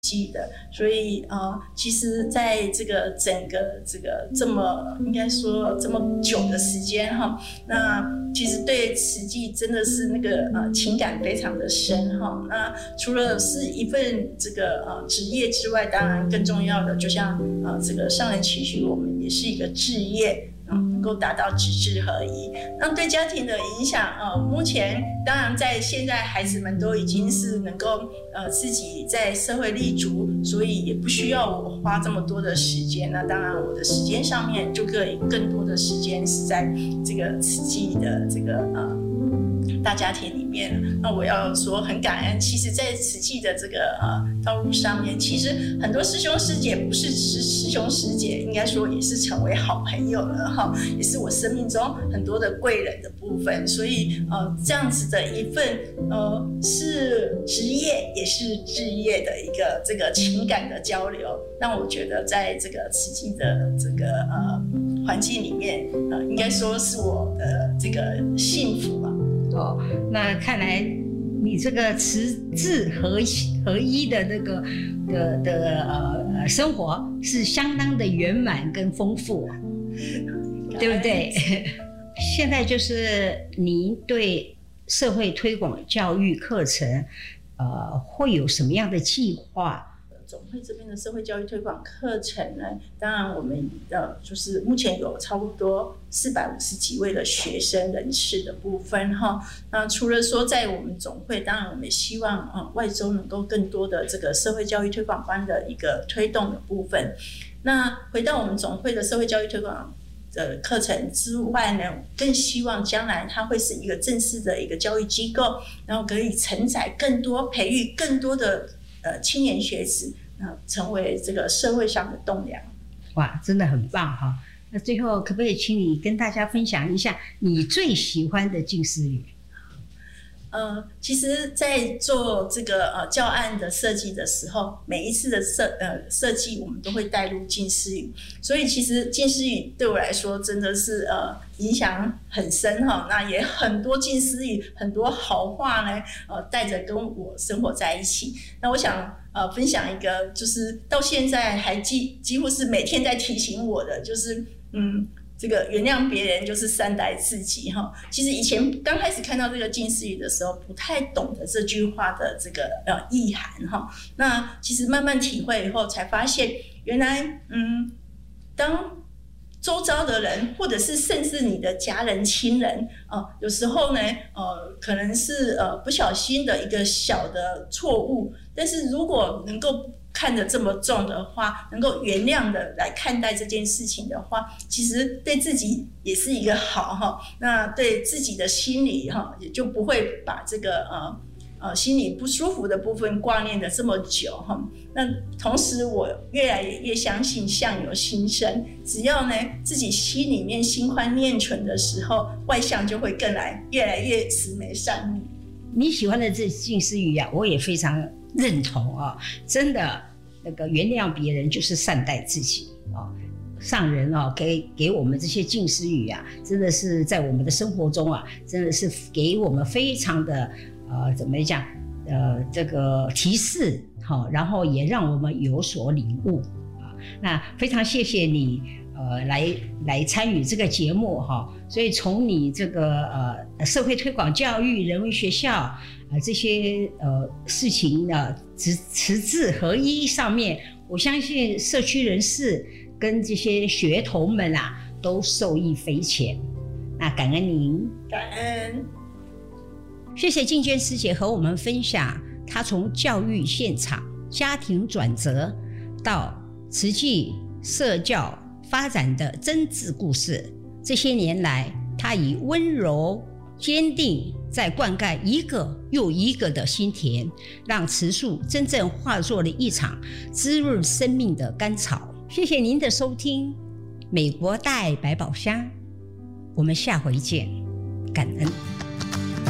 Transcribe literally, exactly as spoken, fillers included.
际的，所以呃，其实在这个整个这个这么应该说这么久的时间哈，那其实对慈济真的是那个呃情感非常的深哈。那除了是一份这个呃职业之外，当然更重要的，就像呃这个上人期许我们也是一个志业。能够达到直至合一，那对家庭的影响，呃，目前当然在现在孩子们都已经是能够呃自己在社会立足，所以也不需要我花这么多的时间。那当然我的时间上面就可以更多的时间是在这个慈济的这个呃大家庭里面。那我要说很感恩，其实在慈济的这个呃道路上面，其实很多师兄师姐不是师师兄师姐，应该说也是成为好朋友了哈，也是我生命中很多的贵人的部分。所以呃这样子的一份呃是职业也是志业的一个这个情感的交流，让我觉得在这个慈济的这个呃环境里面，呃应该说是我的这个幸福啊。 哦，那看来你这个慈智合一合一的那个的的呃生活是相当的圆满跟丰富，对不对？现在就是您对社会推广教育课程，呃，会有什么样的计划？ 总会这边的社会教育推广课程呢，当然我们呃就是目前有差不多四百五十几位的学生人士的部分哈。那除了说在我们总会，当然我们也希望呃外州能够更多的这个社会教育推广班的一个推动的部分。那回到我们总会的社会教育推广的课程之外呢，更希望将来它会是一个正式的一个教育机构，然后可以承载更多、培育更多的呃青年学子。成为这个社会上的栋梁。 哇，真的很棒哈！那最后可不可以请你跟大家分享一下你最喜欢的近思语？ 呃，其实，在做这个呃教案的设计的时候，每一次的设呃设计，我们都会带入近思语，所以其实近思语对我来说真的是呃影响很深哈。那也很多近思语，很多好话呢，呃带着跟我生活在一起。那我想呃分享一个，就是到现在还几几乎是每天在提醒我的，就是嗯。这个原谅别人就是善待自己哈。其实以前刚开始看到这个近思语的时候，不太懂得这句话的这个呃意涵哈。那其实慢慢体会以后，才发现原来嗯，当周遭的人，或者是甚至你的家人、亲人，呃，有时候呢，呃，可能是呃不小心的一个小的错误，但是如果能够看得这么重的话，能够原谅的来看待这件事情的话，其实对自己也是一个好哈。那对自己的心理哈，也就不会把这个呃呃心里不舒服的部分挂念的这么久哈。那同时，我越来越相信相由心生，只要呢自己心里面心宽念纯的时候，外向就会更来越来越慈眉善目。 你喜欢的这近思语啊，我也非常认同啊！真的，那个原谅别人就是善待自己啊。上人啊，给给我们这些近思语啊，真的是在我们的生活中啊，真的是给我们非常的呃，怎么讲？呃，这个提示好，然后也让我们有所领悟啊。那非常谢谢你。呃，来来参与这个节目哈，所以从你这个呃社会推广教育、人文学校啊、呃、这些呃事情呢，慈慈智合一上面，我相信社区人士跟这些学童们啊，都受益匪浅。那感恩您， 感恩， 谢谢静娟师姐和我们分享她从教育现场、家庭转折到慈济社教发展的真挚故事。这些年来，他以温柔坚定在灌溉一个又一个的心田，让慈树真正化作了一场滋润生命的甘草。谢谢您的收听，美国大爱百宝箱，我们下回见，感恩。